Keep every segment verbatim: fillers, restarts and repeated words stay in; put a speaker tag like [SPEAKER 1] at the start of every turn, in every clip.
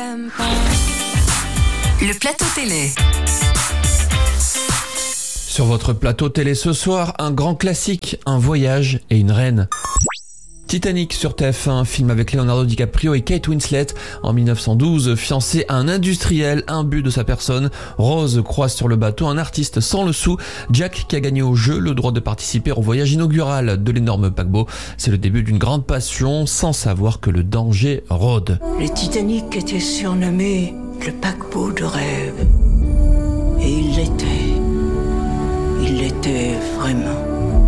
[SPEAKER 1] Le plateau télé.
[SPEAKER 2] Sur votre plateau télé ce soir, un grand classique, un voyage et une reine. Titanic sur T F un, film avec Leonardo DiCaprio et Kate Winslet. En mille neuf cent douze, fiancé à un industriel, imbu de sa personne, Rose croise sur le bateau un artiste sans le sou, Jack, qui a gagné au jeu le droit de participer au voyage inaugural de l'énorme paquebot. C'est le début d'une grande passion, sans savoir que le danger rôde.
[SPEAKER 3] Le Titanic était surnommé le paquebot de rêve. Et il l'était. Il l'était vraiment.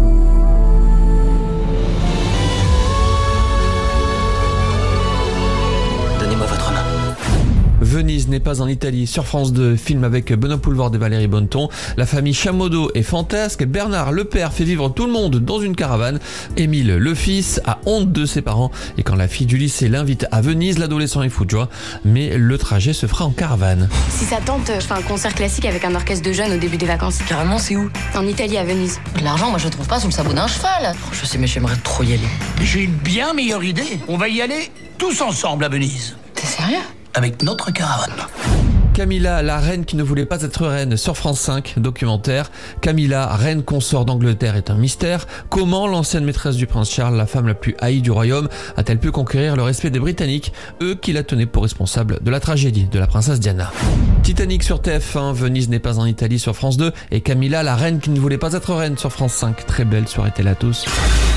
[SPEAKER 4] Donnez-moi votre main.
[SPEAKER 2] Venise n'est pas en Italie sur France deux, film avec Benoît Poelvoorde et Valérie Bonneton. La famille Chamodo est fantasque. Bernard, le père, fait vivre tout le monde dans une caravane. Émile, le fils, a honte de ses parents. Et quand la fille du lycée l'invite à Venise, l'adolescent est fou de joie. Mais le trajet se fera en caravane.
[SPEAKER 5] Si ça tente, je fais un concert classique avec un orchestre de jeunes au début des vacances.
[SPEAKER 6] Carrément, c'est où?
[SPEAKER 5] En Italie, à Venise.
[SPEAKER 6] De l'argent, moi je le trouve pas sous le sabot d'un cheval. Oh, je sais, mais j'aimerais trop y aller.
[SPEAKER 7] J'ai une bien meilleure idée. On va y aller tous ensemble à Venise.
[SPEAKER 6] T'es sérieux?
[SPEAKER 7] Avec notre caravane.
[SPEAKER 2] Camilla, la reine qui ne voulait pas être reine, sur France cinq, documentaire. Camilla, reine consort d'Angleterre, est un mystère. Comment l'ancienne maîtresse du prince Charles, la femme la plus haïe du royaume, a-t-elle pu conquérir le respect des Britanniques, eux qui la tenaient pour responsable de la tragédie de la princesse Diana. Titanic sur T F un, Venise n'est pas en Italie sur France deux, et Camilla, la reine qui ne voulait pas être reine sur France cinq. Très belle soirée télé à tous.